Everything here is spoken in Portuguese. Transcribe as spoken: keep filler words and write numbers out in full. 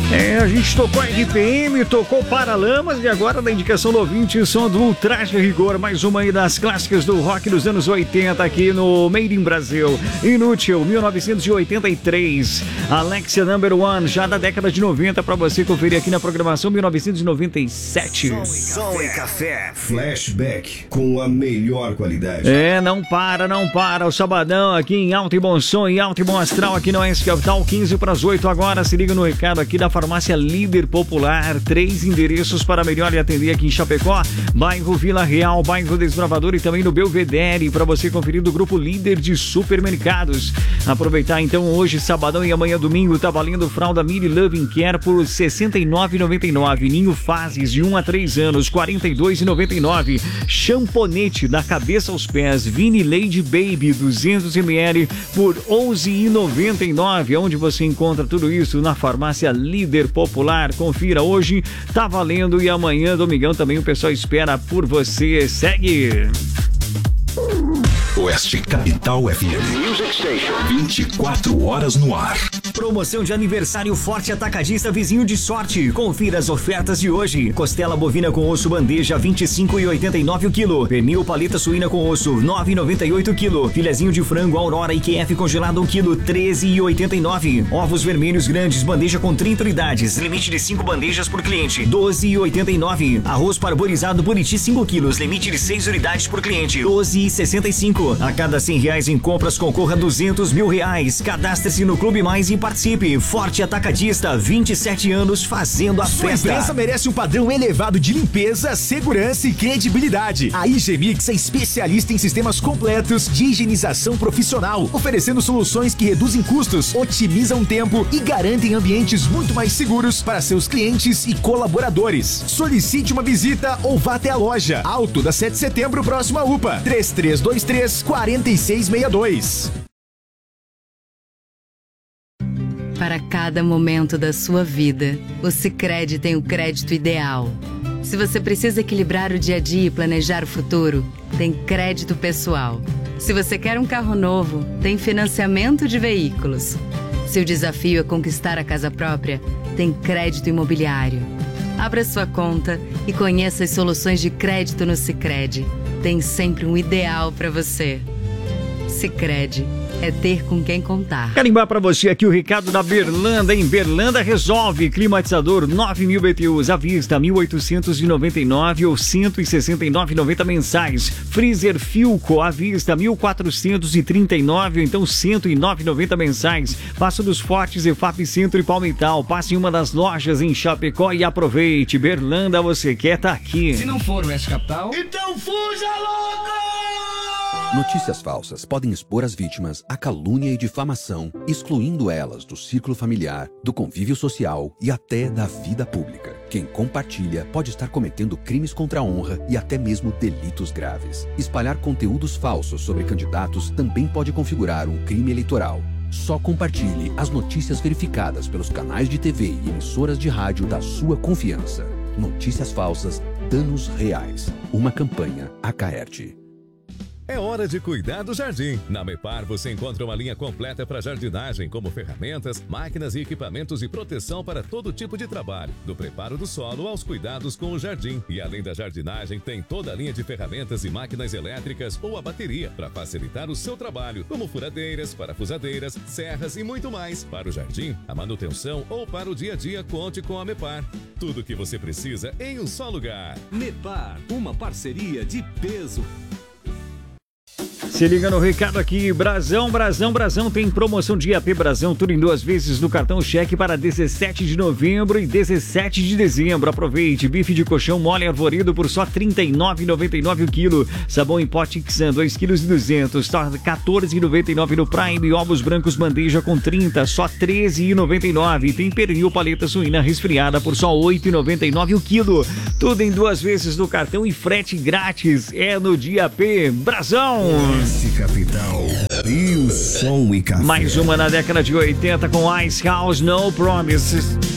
É, a gente tocou R P M, tocou Paralamas e agora na indicação do ouvinte, som do Ultraje Rigor, mais uma aí das clássicas do rock dos anos oitenta aqui no Made in Brasil. Inútil, mil novecentos e oitenta e três. Alexia Number One, já da década de noventa, pra você conferir aqui na programação mil novecentos e noventa e sete. Som e café. Flashback com a melhor qualidade. É, não para, não para. O sabadão aqui em alto e bom som e alto e bom astral aqui no Oeste Capital, quinze para as oito agora. Se liga no recado aqui da Farmácia Líder Popular. Três endereços para melhor lhe atender aqui em Chapecó, bairro Vila Real, bairro Desbravador e também no Belvedere, para você conferir do Grupo Líder de Supermercados. Aproveitar então hoje, sabadão e amanhã domingo, tá valendo fralda Mini Loving Care por sessenta e nove reais e noventa e nove centavos. Ninho Fases de um a três anos, quarenta e dois reais e noventa e nove centavos. Champonete da cabeça aos pés, Vini Lady Baby duzentos mililitros por onze reais e noventa e nove centavos. Onde você encontra tudo isso? Na Farmácia Líder Popular. Confira hoje, tá valendo, e amanhã, domingão, também o pessoal espera por você. Segue! Oeste Capital F M. Music Station. vinte e quatro horas no ar. Promoção de aniversário Forte Atacadista Vizinho de Sorte. Confira as ofertas de hoje. Costela bovina com osso bandeja vinte e cinco reais e oitenta e nove centavos o quilo. Pernil paleta suína com osso nove reais e noventa e oito centavos o quilo. Filezinho de frango Aurora I Q F congelado um quilo treze reais e oitenta e nove centavos. Ovos vermelhos grandes bandeja com trinta unidades. Limite de cinco bandejas por cliente. doze reais e oitenta e nove centavos. Arroz parboilizado Buriti cinco quilos. Limite de seis unidades por cliente. doze reais e sessenta e cinco centavos. A cada cem reais em compras concorra a duzentos mil reais. Cadastre-se no Clube Mais e participe. Forte Atacadista, vinte e sete anos fazendo a Sua festa. Sua empresa merece um padrão elevado de limpeza, segurança e credibilidade. A Igemix é especialista em sistemas completos de higienização profissional, oferecendo soluções que reduzem custos, otimizam tempo e garantem ambientes muito mais seguros para seus clientes e colaboradores. Solicite uma visita ou vá até a loja. Alto da sete de setembro, próximo à U P A. três três dois três, quatro seis seis dois. Para cada momento da sua vida, o Sicredi tem o crédito ideal. Se você precisa equilibrar o dia a dia e planejar o futuro, tem crédito pessoal. Se você quer um carro novo, tem financiamento de veículos. Se o desafio é conquistar a casa própria, tem crédito imobiliário. Abra sua conta e conheça as soluções de crédito no Sicredi. Tem sempre um ideal para você. Sicredi é ter com quem contar. Carimbar pra você aqui o recado da Berlanda. Em Berlanda resolve. Climatizador nove mil B T Us à vista, mil oitocentos e noventa e nove ou cento e sessenta e nove reais e noventa centavos mensais. Freezer Filco à vista, mil quatrocentos e trinta e nove ou então cento e nove reais e noventa centavos mensais. Passo dos Fortes, E F A P Centro e Palmital. Passe em uma das lojas em Chapecó e aproveite. Berlanda, você quer tá aqui. Se não for o Oeste Capital, então fuja louco! Notícias falsas podem expor as vítimas à calúnia e difamação, excluindo elas do círculo familiar, do convívio social e até da vida pública. Quem compartilha pode estar cometendo crimes contra a honra e até mesmo delitos graves. Espalhar conteúdos falsos sobre candidatos também pode configurar um crime eleitoral. Só compartilhe as notícias verificadas pelos canais de T V e emissoras de rádio da sua confiança. Notícias falsas, danos reais. Uma campanha Acaerte. É hora de cuidar do jardim. Na Mepar você encontra uma linha completa para jardinagem, como ferramentas, máquinas e equipamentos de proteção para todo tipo de trabalho, do preparo do solo aos cuidados com o jardim. E além da jardinagem, tem toda a linha de ferramentas e máquinas elétricas ou a bateria para facilitar o seu trabalho, como furadeiras, parafusadeiras, serras e muito mais. Para o jardim, a manutenção ou para o dia a dia, conte com a Mepar. Tudo o que você precisa em um só lugar. Mepar, uma parceria de peso. Se liga no recado aqui, Brasão, Brasão, Brasão tem promoção de I A P Brasão, tudo em duas vezes no cartão cheque para dezessete de novembro e dezessete de dezembro. Aproveite, bife de colchão mole arvoredo por só trinta e nove reais e noventa e nove centavos o quilo. Sabão em pó Tixan, dois quilos e duzentos, só quatorze reais e noventa e nove centavos no Prime. Ovos brancos bandeja com trinta, só treze reais e noventa e nove centavos. Tem pernil paleta suína resfriada por só oito reais e noventa e nove centavos o quilo. Tudo em duas vezes no cartão e frete grátis. É no I A P Brasão. Capital e o som e café. Mais uma na década de oitenta com Ice House, No Promises.